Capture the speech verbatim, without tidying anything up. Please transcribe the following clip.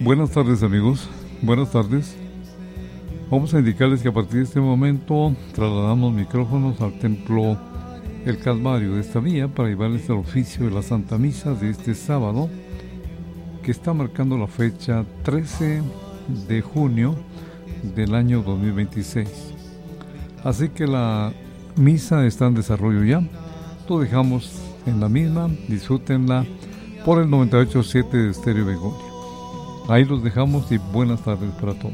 Buenas tardes, amigos. Buenas tardes. Vamos a indicarles que a partir de este momento trasladamos micrófonos al templo El Calvario de esta vía para llevarles el oficio de la Santa Misa de este sábado, que está marcando la fecha trece de junio del año dos mil veintiséis. Así que la misa está en desarrollo ya. Lo dejamos en la misma, disfrútenla por el noventa y ocho punto siete de Estéreo Begonia. Ahí los dejamos y buenas tardes para todos.